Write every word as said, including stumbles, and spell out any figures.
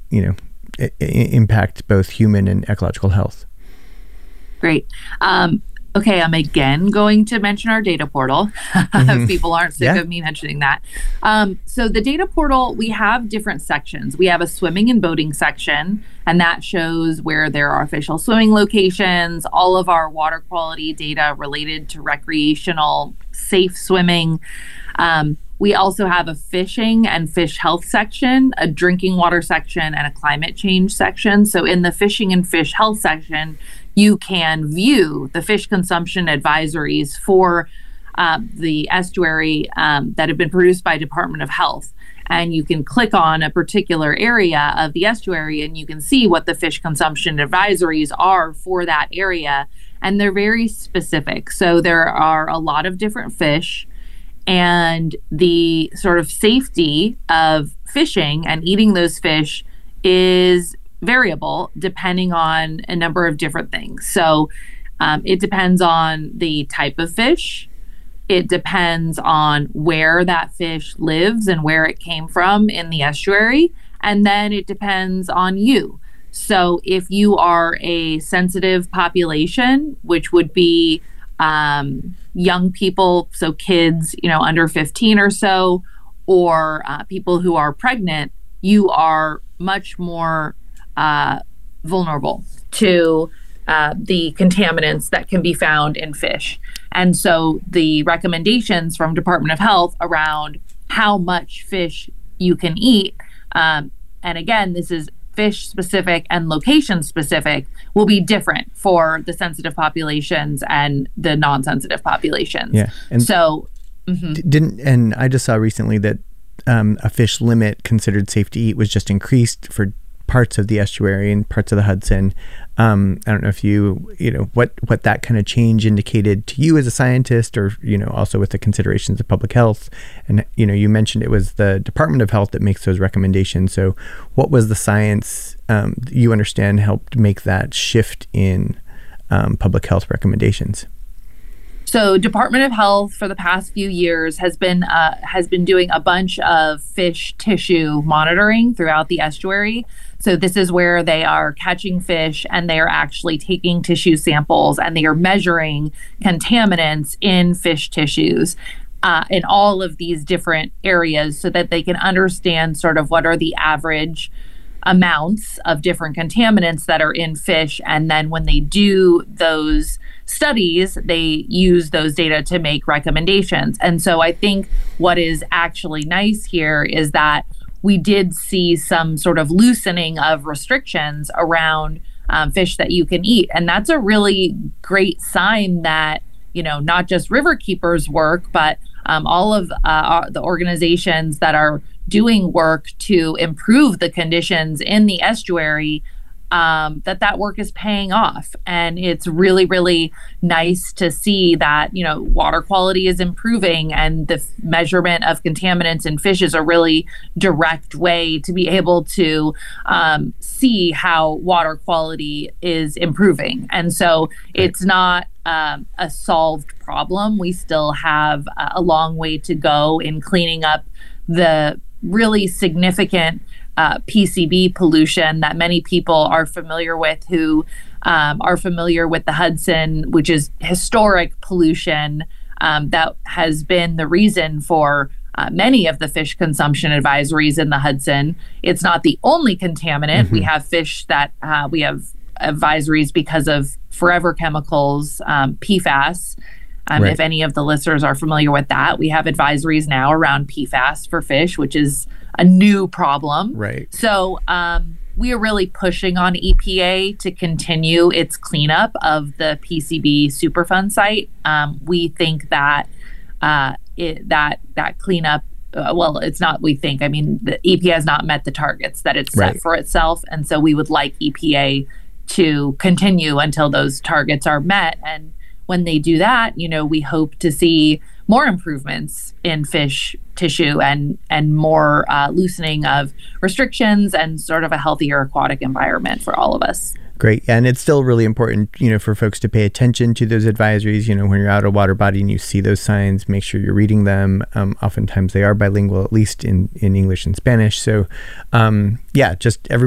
you know, I- I- impact both human and ecological health. Great. Um, okay, I'm again going to mention our data portal. Mm-hmm. If people aren't sick Yeah. of me mentioning that. Um, so the data portal, we have different sections. We have a swimming and boating section, and that shows where there are official swimming locations, all of our water quality data related to recreational safe swimming. Um, we also have a fishing and fish health section, a drinking water section, and a climate change section. So in the fishing and fish health section, you can view the fish consumption advisories for uh, the estuary um, that have been produced by Department of Health. And you can click on a particular area of the estuary and you can see what the fish consumption advisories are for that area. And they're very specific. So there are a lot of different fish, and the sort of safety of fishing and eating those fish is variable depending on a number of different things. So um, it depends on the type of fish. It depends on where that fish lives and where it came from in the estuary. And then it depends on you. So if you are a sensitive population, which would be um, young people, so kids, you know, under fifteen or so, or uh, people who are pregnant, you are much more uh, vulnerable to uh, the contaminants that can be found in fish. And so the recommendations from Department of Health around how much fish you can eat, um, and again, this is fish specific and location specific, will be different for the sensitive populations and the non-sensitive populations. Yeah. And so mm-hmm. d- didn't and I just saw recently that um, a fish limit considered safe to eat was just increased for parts of the estuary and parts of the Hudson. Um, I don't know if you, you know, what, what that kind of change indicated to you as a scientist, or, you know, also with the considerations of public health. And, you know, you mentioned it was the Department of Health that makes those recommendations. So what was the science um, you understand helped make that shift in um, public health recommendations? So Department of Health for the past few years has been uh, has been doing a bunch of fish tissue monitoring throughout the estuary. So this is where they are catching fish and they are actually taking tissue samples and they are measuring contaminants in fish tissues uh, in all of these different areas so that they can understand sort of what are the average amounts of different contaminants that are in fish. And then when they do those studies, they use those data to make recommendations. And so I think what is actually nice here is that we did see some sort of loosening of restrictions around um, fish that you can eat. And that's a really great sign that, you know, not just riverkeepers work, but um, all of uh, the organizations that are doing work to improve the conditions in the estuary, um, that that work is paying off. And it's really, really nice to see that, you know, water quality is improving and the f- measurement of contaminants in fish is a really direct way to be able to um, see how water quality is improving. And so it's not um, a solved problem. We still have a, a long way to go in cleaning up the really significant uh, P C B pollution that many people are familiar with who um, are familiar with the Hudson, which is historic pollution um, that has been the reason for uh, many of the fish consumption advisories in the Hudson. It's not the only contaminant. Mm-hmm. We have fish that uh, we have advisories because of forever chemicals, um, P FAS. Um, right. If any of the listeners are familiar with that, we have advisories now around P FAS for fish, which is a new problem. Right. So um, we are really pushing on E P A to continue its cleanup of the P C B Superfund site. Um, we think that uh, it, that that cleanup, uh, well, it's not we think. I mean, the E P A has not met the targets that it's set right. for itself, and so we would like E P A to continue until those targets are met. And when they do that, you know, we hope to see more improvements in fish tissue and and more uh, loosening of restrictions and sort of a healthier aquatic environment for all of us. Great. And it's still really important, you know, for folks to pay attention to those advisories. You know, when you're out of water body and you see those signs, make sure you're reading them. Um, oftentimes they are bilingual, at least in, in English and Spanish. So, um, yeah, just every